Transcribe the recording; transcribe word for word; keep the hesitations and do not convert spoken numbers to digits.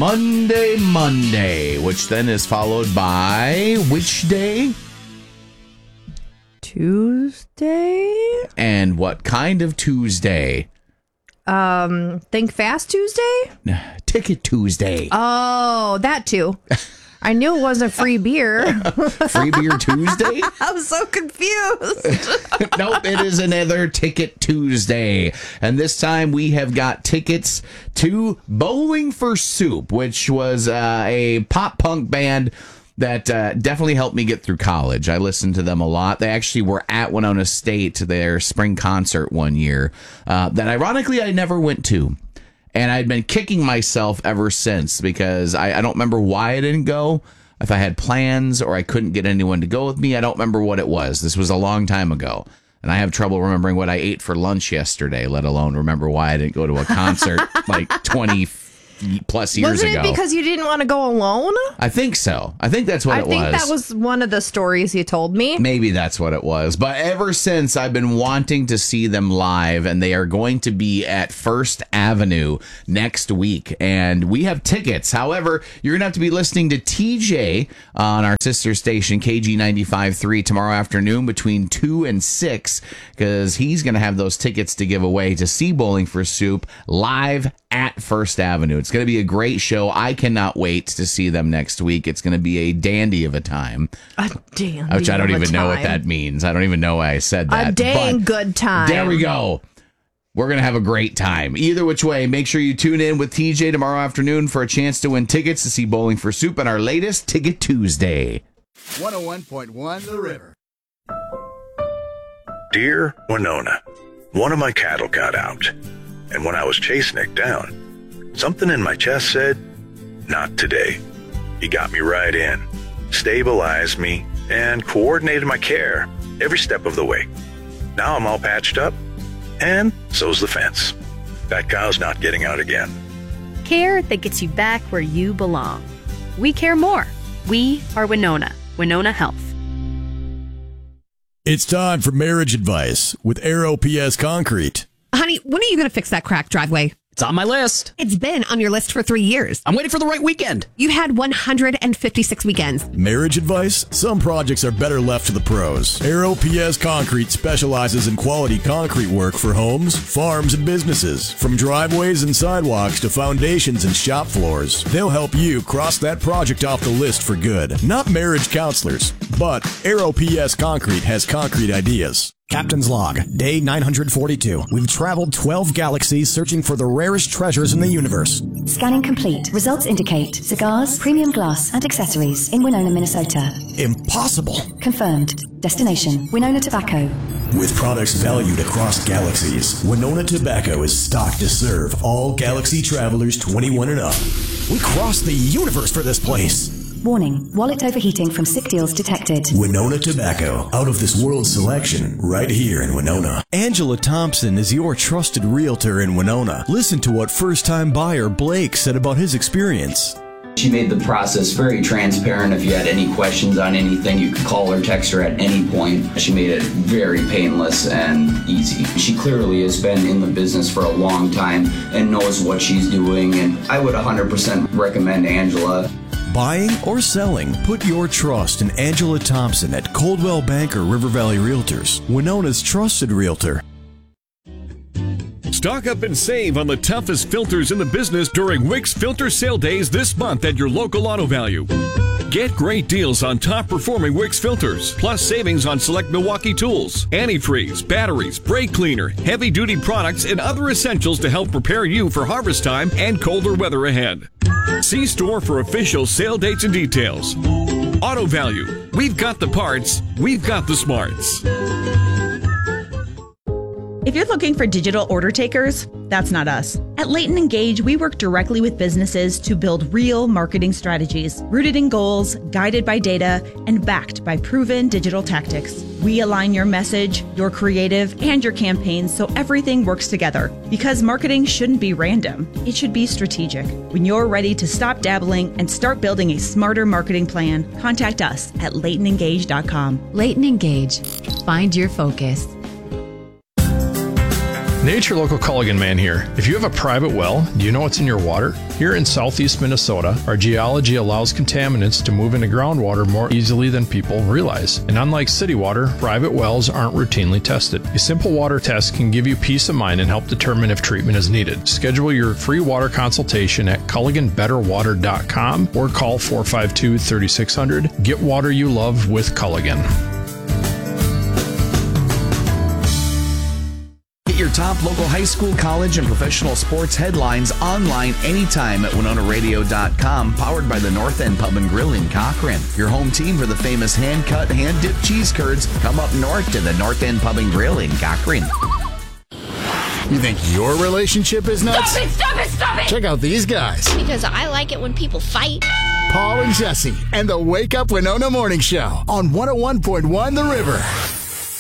Monday, Monday, which then is followed by which day? Tuesday. And what kind of Tuesday? Um, Think Fast Tuesday? Ticket Tuesday. Oh, that too. I knew it wasn't free beer. Free Beer Tuesday? I was so confused. Nope, it is another Ticket Tuesday. And this time we have got tickets to Bowling for Soup, which was uh, a pop punk band that uh, definitely helped me get through college. I listened to them a lot. They actually were at Winona State, their spring concert one year, uh, that ironically I never went to. And I'd been kicking myself ever since because I, I don't remember why I didn't go. If I had plans or I couldn't get anyone to go with me, I don't remember what it was. This was a long time ago. And I have trouble remembering what I ate for lunch yesterday, let alone remember why I didn't go to a concert like twenty plus years Wasn't ago. it because you didn't want to go alone? I think so. I think that's what I it think was. that was one of the stories you told me. Maybe that's what it was. But ever since, I've been wanting to see them live, and they are going to be at First Avenue next week. And we have tickets. However, you're going to have to be listening to T J on our sister station, K G ninety-five point three, tomorrow afternoon between two and six, because he's going to have those tickets to give away to see Bowling for Soup live at First Avenue. It's going to be a great show. I cannot wait to see them next week. It's going to be a dandy of a time. A dandy Which I don't of a even know what time. that means. I don't even know why I said that. A dang but good time. There we go. We're going to have a great time. Either which way, make sure you tune in with T J tomorrow afternoon for a chance to win tickets to see Bowling for Soup on our latest Ticket Tuesday. one oh one point one The River. Dear Winona, one of my cattle got out, and when I was chasing it down, something in my chest said, not today. He got me right in, stabilized me, and coordinated my care every step of the way. Now I'm all patched up, and so's the fence. That cow's not getting out again. Care that gets you back where you belong. We care more. We are Winona. Winona Health. It's time for marriage advice with Air O P S Concrete. Honey, when are you going to fix that cracked driveway? It's on my list. It's been on your list for three years. I'm waiting for the right weekend. You had one hundred fifty-six weekends. Marriage advice? Some projects are better left to the pros. Air O P S Concrete specializes in quality concrete work for homes, farms, and businesses. From driveways and sidewalks to foundations and shop floors, they'll help you cross that project off the list for good. Not marriage counselors, but Air O P S Concrete has concrete ideas. Captain's log, day nine hundred forty-two. We've traveled twelve galaxies searching for the rarest treasures in the universe. Scanning complete. Results indicate cigars, premium glass, and accessories in Winona, Minnesota. Impossible. Confirmed. Destination, Winona Tobacco. With products valued across galaxies, Winona Tobacco is stocked to serve all galaxy travelers twenty-one and up. We crossed the universe for this place. Warning, wallet overheating from sick deals detected. Winona Tobacco, out of this world selection, right here in Winona. Angela Thompson is your trusted realtor in Winona. Listen to what first-time buyer Blake said about his experience. She made the process very transparent. If you had any questions on anything, you could call or text her at any point. She made it very painless and easy. She clearly has been in the business for a long time and knows what she's doing, and I would one hundred percent recommend Angela. Buying or selling, put your trust in Angela Thompson at Coldwell Banker River Valley Realtors, Winona's trusted realtor. Stock up and save on the toughest filters in the business during Wix Filter Sale Days this month at your local Auto Value. Get great deals on top-performing Wix filters, plus savings on select Milwaukee tools, antifreeze, batteries, brake cleaner, heavy-duty products, and other essentials to help prepare you for harvest time and colder weather ahead. See store for official sale dates and details. Auto Value. We've got the parts. We've got the smarts. If you're looking for digital order takers, that's not us. At Leighton Engage, we work directly with businesses to build real marketing strategies, rooted in goals, guided by data, and backed by proven digital tactics. We align your message, your creative, and your campaigns so everything works together. Because marketing shouldn't be random, it should be strategic. When you're ready to stop dabbling and start building a smarter marketing plan, contact us at leighton engage dot com. Leighton Engage. Find your focus. Nature Local Culligan Man here. If you have a private well, do you know what's in your water? Here in southeast Minnesota, our geology allows contaminants to move into groundwater more easily than people realize. And unlike city water, private wells aren't routinely tested. A simple water test can give you peace of mind and help determine if treatment is needed. Schedule your free water consultation at culligan better water dot com or call four five two, three six zero zero. Get water you love with Culligan. Get your top local high school, college, and professional sports headlines online anytime at winona radio dot com, powered by the North End Pub and Grill in Cochrane. Your home team for the famous hand-cut, hand-dipped cheese curds. Come up north to the North End Pub and Grill in Cochrane. You think your relationship is nuts? Stop it, stop it, stop it! Check out these guys. Because I like it when people fight. Paul and Jesse and the Wake Up Winona Morning Show on one oh one point one The River.